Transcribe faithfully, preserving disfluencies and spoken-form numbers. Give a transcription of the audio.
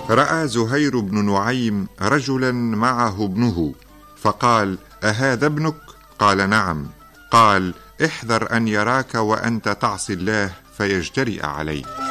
رأى زهير بن نعيم رجلا معه ابنه، فقال: أهذا ابنك؟ قال: نعم. قال: احذر أن يراك وأنت تعصي الله فيجترئ عليك.